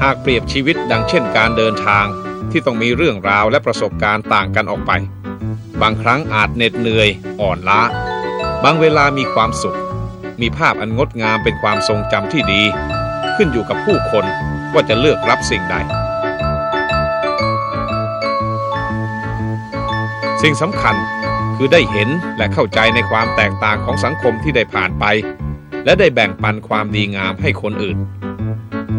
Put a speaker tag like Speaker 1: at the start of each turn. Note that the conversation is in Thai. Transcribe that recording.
Speaker 1: หากเปรียบชีวิตดังเช่นการเดินทางที่ต้องมีเรื่องราวและประสบการณ์ต่างกันออกไปบางครั้งอาจเหน็ดเหนื่อยอ่อนล้าบางเวลามีความสุขมีภาพอันงดงามเป็นความทรงจำที่ดีขึ้นอยู่กับผู้คนว่าจะเลือกรับสิ่งใดสิ่งสำคัญคือได้เห็นและเข้าใจในความแตกต่างของสังคมที่ได้ผ่านไปและได้แบ่งปันความดีงามให้คนอื่น